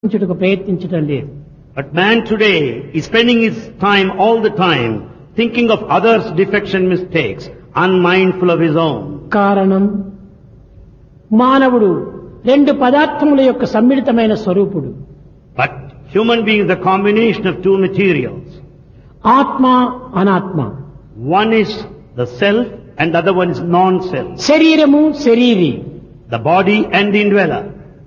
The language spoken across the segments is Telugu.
ప్రయత్నించడం లేదు. But man today is spending his time all the time thinking of others' defects and mistakes, unmindful of his own. కారణం మానవుడు రెండు పదార్థముల యొక్క సమ్మిళితమైన స్వరూపుడు. But human being is the combination of two materials. ఆత్మ అనాత్మ. One is the self and the other one is non-self. శరీరము శరీరి. The body and the indweller.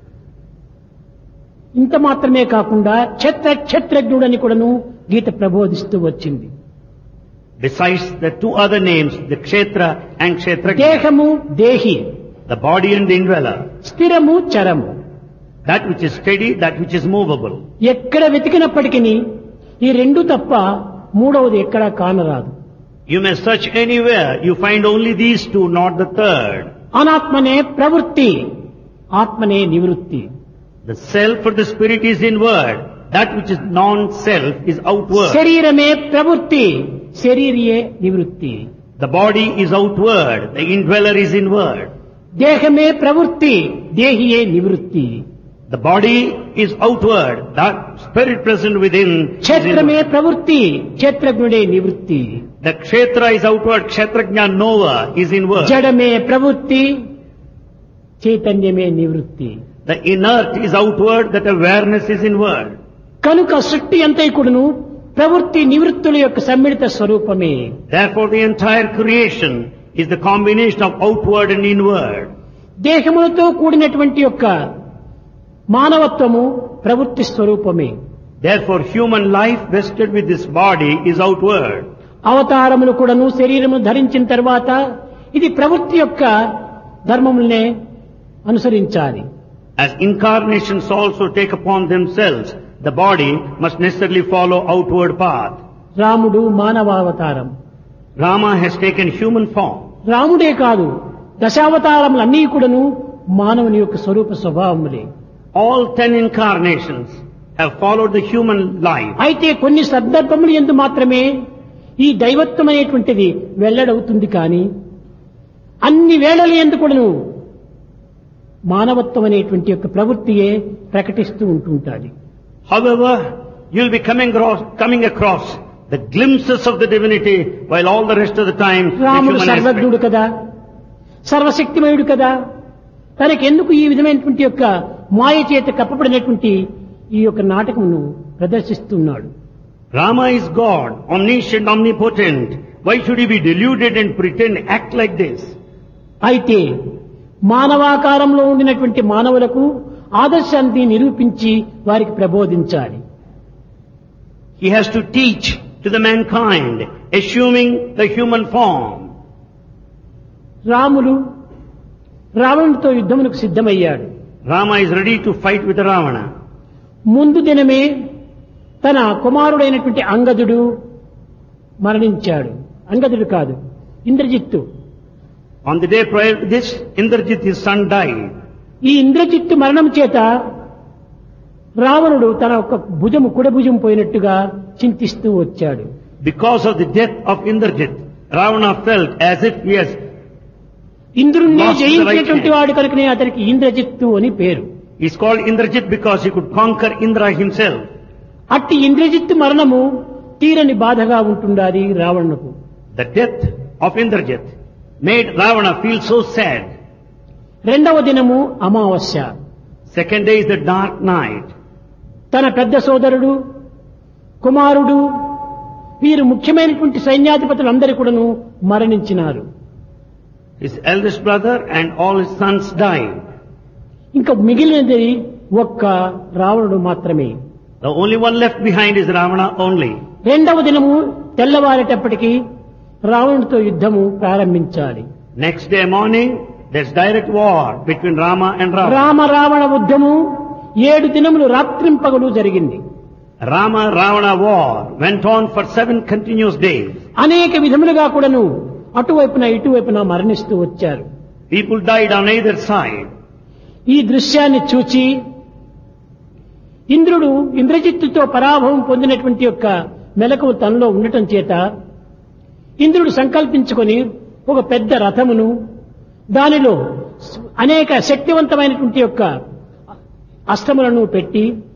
ఇంత మాత్రమే కాకుండా క్షేత్రజ్ఞుడని కూడాను గీత ప్రబోధిస్తూ వచ్చింది. Besides the two other names, the kshetra and kshetrajna. దేహము దేహి. The body and the indweller. స్థిరము చరము. That which is steady, that which is movable. ఎక్కడ వెతికినప్పటికీ ఈ రెండు తప్ప మూడవది ఎక్కడా కానరాదు. You may search anywhere, you find only these two, not the third. అనాత్మనే ప్రవృత్తి, ఆత్మనే నివృత్తి. The self or the spirit is inward. That which is non-self is outward. శరీరమే ప్రవృత్తి, శరీరియే నివృత్తి. The body is outward, the indweller is inward. దేహమే ప్రవృత్తి, దేహియే నివృత్తి. The body is outward, that spirit present within is క్షేత్రమే inward. ప్రవృత్తి, క్షేత్రజ్ఞుడే నివృత్తి. The kshetra is outward, kshetrajna knower is inward. జడమే ప్రవృత్తి, చైతన్యమే నివృత్తి. The inert is outward, that awareness is inward. కనుక సృష్టి అంతైకుడును ప్రవృత్తి నివృత్తుల యొక్క సమ్మిళిత స్వరూపమే. Therefore the entire creation is the combination of outward and inward. దేహములతో కూడినటువంటి యొక్క మానవత్వము ప్రవృత్తి స్వరూపమే. Therefore human life vested with this body is outward. అవతారములు కూడాను శరీరము ధరించిన తర్వాత ఇది ప్రవృత్తి యొక్క ధర్మములనే అనుసరించాలి. As incarnations also take upon themselves, the body must necessarily follow outward path. రాముడు మానవావతారం. Rama has taken human form. రాముడే కాదు, దశావతారములన్నీ కూడాను మానవుని యొక్క స్వరూప స్వభావములే. All 10 incarnations have followed the human life. అయితే కొన్ని సందర్భములు యందు మాత్రమే ఈ దైవత్వం అనేటువంటిది వెల్లడవుతుంది. కానీ అన్ని వేళల యందు కూడాను మానవత్వం అనేటువంటి యొక్క ప్రవృత్తియే ప్రకటిస్తూ ఉంటుంటాది. However, you'll be coming across the glimpses of the divinity while all the rest of the time the రాముడు human సర్వజ్ఞుడు aspect. కదా, సర్వశక్తిమయుడు కదా, తనకెందుకు ఈ విధమైనటువంటి యొక్క మాయ చేత కప్పబడినటువంటి ఈ యొక్క నాటకమును ప్రదర్శిస్తున్నాడు. Rama is God, omniscient, omnipotent. Why should he be deluded and pretend, act like this? అయితే మానవాకారంలో ఉండినటువంటి మానవులకు ఆదర్శాన్ని నిరూపించి వారికి ప్రబోధించాలి. He has to teach to the mankind, assuming the human form. Ramulu రావణుడితో యుద్ధమునకు సిద్ధమయ్యాడు. Rama is ready to fight with Ravana. ముందు దినమే తన కుమారుడైనటువంటి అంగదుడు మరణించాడు. అంగదుడు కాదు, Indrajit. On the day prior to this, Indrajit, his son, died. ఈ ఇంద్రజిత్తు మరణం చేత రావణుడు తన ఒక భుజము కుడి భుజం పోయినట్టుగా చింతిస్తూ వచ్చాడు. Because of the death of Indrajit, Ravana felt as if he has ఇంద్రుణ్ణి lost the జయించినటువంటి right hand. వాడు కనుకనే అతనికి ఇంద్రజిత్తు అని పేరు. He's called Indrajit because he could conquer Indra himself. అట్టి ఇంద్రజిత్తు మరణము తీరని బాధగా ఉంటుండాలి రావణుకు. The death of Indrajit made Ravana feel so sad. రెండవ దినము అమావాస్య. Second day is the dark night. తన పెద్ద సోదరుడు, కుమారుడు, వీరు ముఖ్యమైనటువంటి సైన్యాధిపతులందరూ కూడాను మరణించినారు. His eldest brother and all his sons died. ఇంకా మిగిలినది ఒక్క రావణుడు మాత్రమే. The only one left behind is Ravana only. రెండవ దినము తెల్లవారేటప్పటికి రావణుడితో యుద్ధము ప్రారంభించాలి. Next day morning, there's direct war between Rama and Ravana. Rama Ravana యుద్ధము 7 దినములు రాత్రింపగలు జరిగింది. Rama Ravana war went on for 7 continuous days. అనేక విధములుగా కూడాను అటువైపున ఇటువైపున మరణిస్తూ వచ్చారు. People died on either side. ఈ దృశ్యాన్ని చూచి ఇంద్రుడు ఇంద్రజిత్తుతో పరాభవం పొందినటువంటి యొక్క మెలకువ తనలో ఉండటం చేత ఇంద్రుడు సంకల్పించుకొని ఒక పెద్ద రథమును, దానిలో అనేక శక్తివంతమైనటువంటి యొక్క అస్త్రములను పెట్టి